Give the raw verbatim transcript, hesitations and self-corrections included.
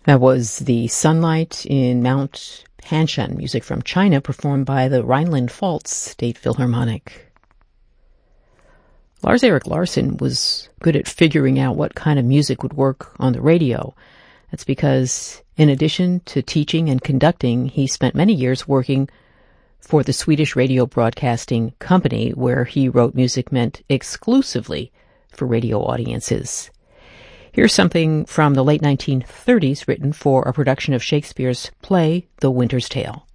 That was The Sunlight in Mount Hanshan, music from China, performed by the Rhineland-Pfalz State Philharmonic. Lars-Erik Larsson was good at figuring out what kind of music would work on the radio. That's because, in addition to teaching and conducting, he spent many years working for the Swedish Radio Broadcasting Company, where he wrote music meant exclusively for radio audiences. Here's something from the late nineteen thirties written for a production of Shakespeare's play The Winter's Tale.